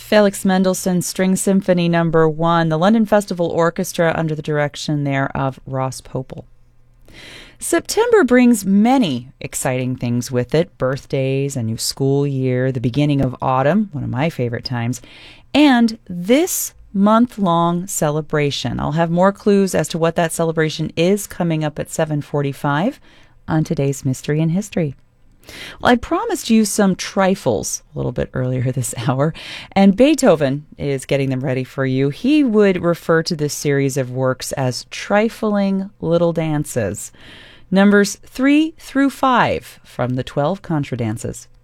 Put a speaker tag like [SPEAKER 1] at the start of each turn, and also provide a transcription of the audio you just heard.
[SPEAKER 1] Felix Mendelssohn's String Symphony No. 1, the London Festival Orchestra under the direction there of Ross Popel. September brings many exciting things with it: birthdays, a new school year, the beginning of autumn, one of my favorite times, and this month-long celebration. I'll have more clues as to what that celebration is coming up at 7:45 on today's Mystery in History. Well, I promised you some trifles a little bit earlier this hour, and Beethoven is getting them ready for you. He would refer to this series of works as trifling little dances. Numbers 3 through 5 from the 12 Contra Dances.